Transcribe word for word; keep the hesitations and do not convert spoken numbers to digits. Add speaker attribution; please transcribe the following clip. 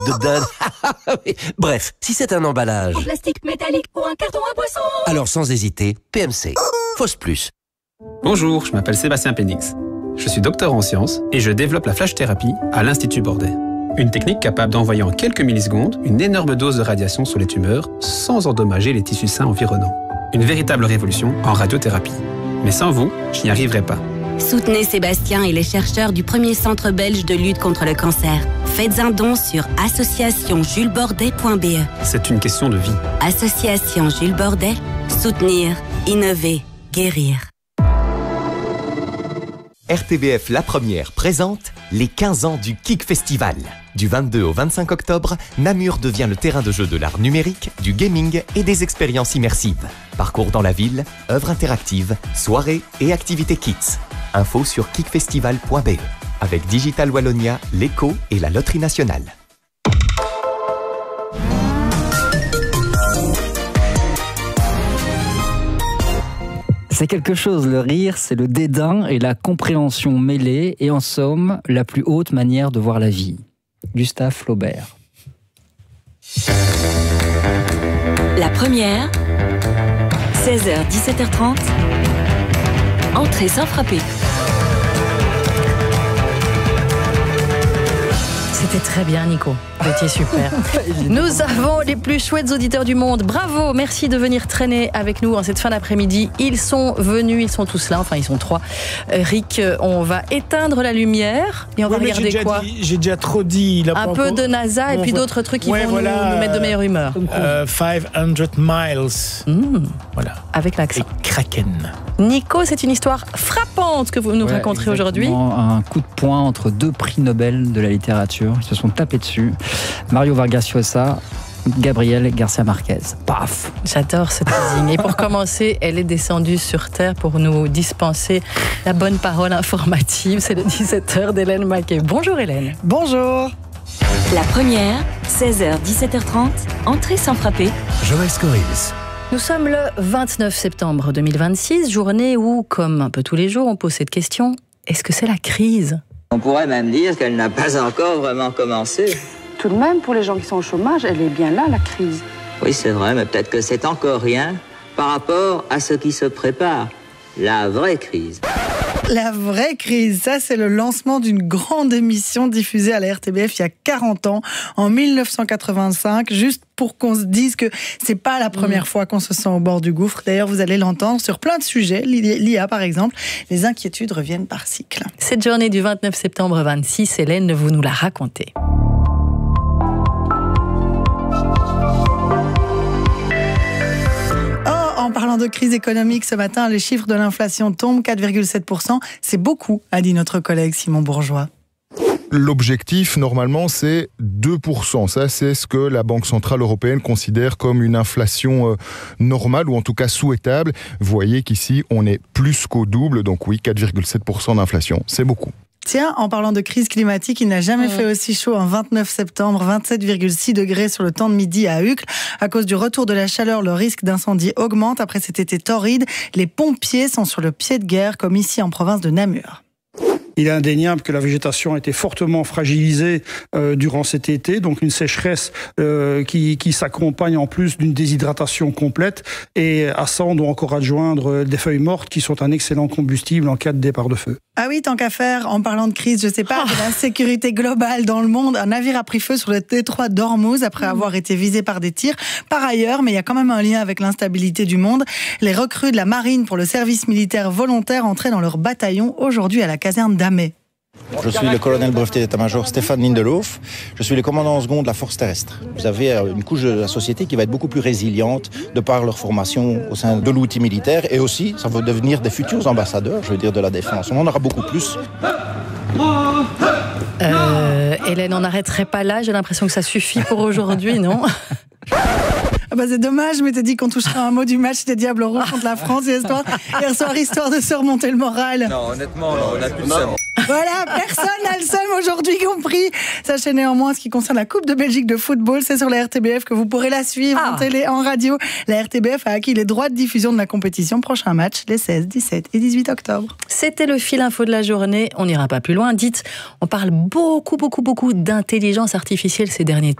Speaker 1: de donne. Bref, si c'est un emballage...
Speaker 2: En plastique métallique ou un carton à boisson.
Speaker 1: Alors sans hésiter, P M C. Fausse plus.
Speaker 3: Bonjour, je m'appelle Sébastien Pénix. Je suis docteur en sciences et je développe la flash-thérapie à l'Institut Bordet. Une technique capable d'envoyer en quelques millisecondes une énorme dose de radiation sur les tumeurs sans endommager les tissus sains environnants. Une véritable révolution en radiothérapie. Mais sans vous, je n'y arriverai pas.
Speaker 4: Soutenez Sébastien et les chercheurs du premier centre belge de lutte contre le cancer. Faites un don sur association jules bordet point b e.
Speaker 3: C'est une question de vie.
Speaker 4: Association Jules Bordet, soutenir, innover, guérir.
Speaker 5: R T B F La Première présente les quinze ans du Kik Festival. Du vingt-deux au vingt-cinq octobre, Namur devient le terrain de jeu de l'art numérique, du gaming et des expériences immersives. Parcours dans la ville, œuvres interactives, soirées et activités kids. Info sur kik festival point b e. Avec Digital Wallonia, l'Eco et la Loterie Nationale.
Speaker 6: C'est quelque chose, le rire, c'est le dédain et la compréhension mêlée, et en somme, la plus haute manière de voir la vie. Gustave Flaubert.
Speaker 2: La Première, seize heures dix-sept heures trente, entrée sans frapper.
Speaker 7: C'était très bien, Nico. Vous étiez super. Nous avons les plus chouettes auditeurs du monde. Bravo, merci de venir traîner avec nous en cette fin d'après-midi. Ils sont venus, ils sont tous là, enfin ils sont trois. Euh, Rick, on va éteindre la lumière et on
Speaker 8: oui,
Speaker 7: va regarder
Speaker 8: j'ai
Speaker 7: quoi
Speaker 8: dit, J'ai déjà trop dit.
Speaker 7: Un peu encore... de NASA et bon, puis d'autres trucs qui ouais, vont voilà, nous, nous mettre de meilleure humeur.
Speaker 8: Euh, cinq cents miles.
Speaker 7: Mmh.
Speaker 8: Voilà.
Speaker 7: Avec l'accent.
Speaker 8: Et Kraken.
Speaker 7: Nico, c'est une histoire frappante que vous nous ouais, raconterez aujourd'hui.
Speaker 6: Un coup de poing entre deux prix Nobel de la littérature. Ils se sont tapés dessus. Mario Vargas Llosa, Gabriel Garcia Marquez. Paf.
Speaker 7: J'adore ce teasing. Et pour commencer, elle est descendue sur Terre pour nous dispenser la bonne parole informative. C'est le dix-sept heures d'Hélène Maquet. Bonjour Hélène.
Speaker 8: Bonjour.
Speaker 2: La Première, seize heures dix-sept heures trente, entrée sans frapper.
Speaker 1: Joël Scorils.
Speaker 7: Nous sommes le vingt-neuf septembre deux mille vingt-six, journée où, comme un peu tous les jours, on pose cette question. Est-ce que c'est la crise ?
Speaker 9: On pourrait même dire qu'elle n'a pas encore vraiment commencé.
Speaker 10: Tout de même, pour les gens qui sont au chômage, elle est bien là, la crise.
Speaker 9: Oui, c'est vrai, mais peut-être que c'est encore rien par rapport à ce qui se prépare. La vraie crise.
Speaker 11: La vraie crise, ça c'est le lancement d'une grande émission diffusée à la R T B F il y a quarante ans, en mille neuf cent quatre-vingt-cinq, juste pour qu'on se dise que c'est pas la première mmh. fois qu'on se sent au bord du gouffre. D'ailleurs, vous allez l'entendre sur plein de sujets, l'I A par exemple, les inquiétudes reviennent par cycle.
Speaker 7: Cette journée du vingt-neuf septembre vingt-six, Hélène, vous nous la racontez.
Speaker 11: En parlant de crise économique, ce matin, les chiffres de l'inflation tombent, quatre virgule sept pour cent. C'est beaucoup, a dit notre collègue Simon Bourgeois.
Speaker 12: L'objectif, normalement, c'est deux pour cent. Ça, c'est ce que la Banque Centrale Européenne considère comme une inflation euh, normale, ou en tout cas souhaitable. Vous voyez qu'ici, on est plus qu'au double. Donc oui, quatre virgule sept pour cent d'inflation. C'est beaucoup.
Speaker 11: Tiens, en parlant de crise climatique, il n'a jamais mmh. fait aussi chaud un vingt-neuf septembre, vingt-sept virgule six degrés sur le temps de midi à Uccle. À cause du retour de la chaleur, le risque d'incendie augmente. Après cet été torride, les pompiers sont sur le pied de guerre, comme ici en province de Namur.
Speaker 13: Il est indéniable que la végétation a été fortement fragilisée euh, durant cet été, donc une sécheresse euh, qui, qui s'accompagne en plus d'une déshydratation complète. Et à ça, on doit encore adjoindre des feuilles mortes qui sont un excellent combustible en cas de départ de feu.
Speaker 11: Ah oui, tant qu'à faire, en parlant de crise, je sais pas, de la sécurité globale dans le monde, un navire a pris feu sur le détroit d'Ormuz après avoir été visé par des tirs. Par ailleurs, mais il y a quand même un lien avec l'instabilité du monde, les recrues de la marine pour le service militaire volontaire entraient dans leur bataillon aujourd'hui à la caserne d'Amay.
Speaker 14: Je suis le colonel breveté d'état-major Stéphane Lindelhof. Je suis le commandant en second de la force terrestre. Vous avez une couche de la société qui va être beaucoup plus résiliente de par leur formation au sein de l'outil militaire, et aussi, ça va devenir des futurs ambassadeurs, je veux dire, de la défense. On en aura beaucoup plus.
Speaker 7: Euh, Hélène, on n'arrêterait pas là. J'ai l'impression que ça suffit pour aujourd'hui, non ?
Speaker 11: Ah bah c'est dommage, je m'étais dit qu'on toucherait un mot du match des Diables Rouges contre la France hier soir, hier soir, histoire de se remonter le moral.
Speaker 15: Non, honnêtement, on n'a plus de ça.
Speaker 11: Voilà, personne n'a le seum aujourd'hui compris. Sachez néanmoins, ce qui concerne la Coupe de Belgique de football, c'est sur la R T B F que vous pourrez la suivre
Speaker 7: Ah.
Speaker 11: en télé, en radio. La R T B F a acquis les droits de diffusion de la compétition. Prochain match, les seize, dix-sept et dix-huit octobre.
Speaker 7: C'était le fil info de la journée. On n'ira pas plus loin. Dites, on parle beaucoup, beaucoup, beaucoup d'intelligence artificielle ces derniers temps.